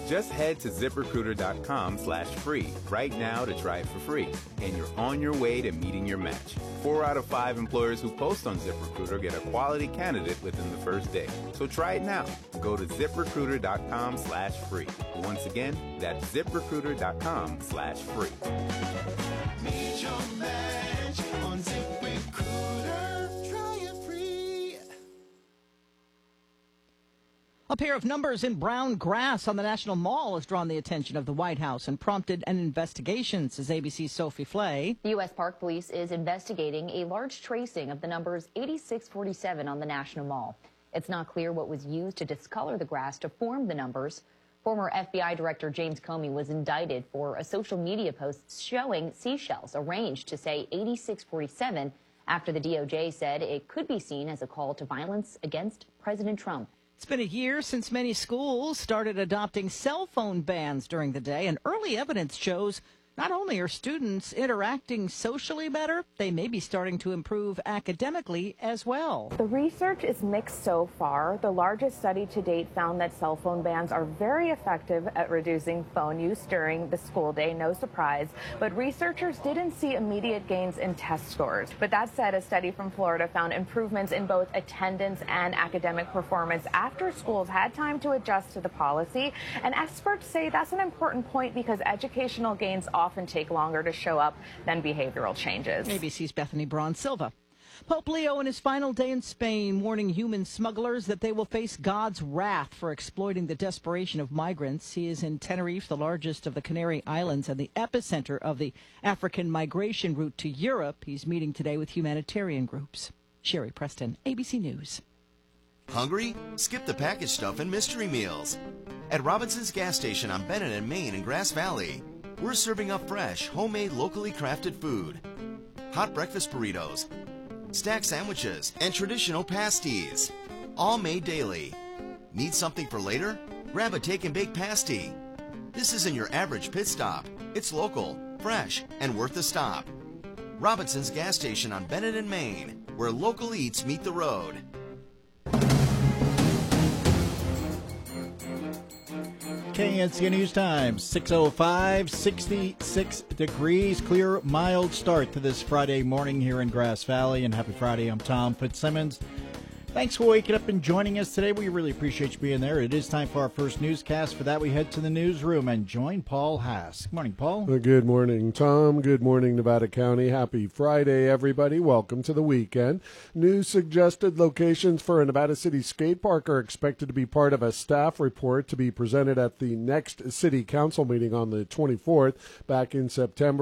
Just head to ZipRecruiter.com/free right now to try it for free, and you're on your way to meeting your match. 4 out of 5 employers who post on ZipRecruiter get a quality candidate within the first day. So try it now. Go to ZipRecruiter.com/free. Once again, that's ZipRecruiter.com/free. Meet your match on ZipRecruiter. Try it free. A pair of numbers in brown grass on the National Mall has drawn the attention of the White House and prompted an investigation, says ABC's Sophie Flay. The U.S. Park Police is investigating a large tracing of the numbers 8647 on the National Mall. It's not clear what was used to discolor the grass to form the numbers. Former FBI Director James Comey was indicted for a social media post showing seashells arranged to say 8647 after the DOJ said it could be seen as a call to violence against President Trump. It's been a year since many schools started adopting cell phone bans during the day, and early evidence shows not only are students interacting socially better, they may be starting to improve academically as well. The research is mixed so far. The largest study to date found that cell phone bans are very effective at reducing phone use during the school day, no surprise. But researchers didn't see immediate gains in test scores. But that said, a study from Florida found improvements in both attendance and academic performance after schools had time to adjust to the policy. And experts say that's an important point because educational gains often take longer to show up than behavioral changes. ABC's Bethany Braun Silva. Pope Leo in his final day in Spain warning human smugglers that they will face God's wrath for exploiting the desperation of migrants. He is in Tenerife, the largest of the Canary Islands and the epicenter of the African migration route to Europe. He's meeting today with humanitarian groups. Sherry Preston, ABC News. Hungry? Skip the packaged stuff and mystery meals. At Robinson's gas station on Bennett and Main in Grass Valley, we're serving up fresh, homemade, locally crafted food. Hot breakfast burritos, stack sandwiches, and traditional pasties. All made daily. Need something for later? Grab a take and bake pasty. This isn't your average pit stop. It's local, fresh, and worth the stop. Robinson's gas station on Bennett and Main, where local eats meet the road. KNC News Time, 6:05, 66 degrees, clear, mild start to this Friday morning here in Grass Valley. And happy Friday, I'm Tom Fitzsimmons. Thanks for waking up and joining us today. We really appreciate you being there. It is time for our first newscast. For that, we head to the newsroom and join Paul Haas. Good morning, Paul. Good morning, Tom. Good morning, Nevada County. Happy Friday, everybody. Welcome to the weekend. New suggested locations for a Nevada City skate park are expected to be part of a staff report to be presented at the next City Council meeting on the 24th. Back in September,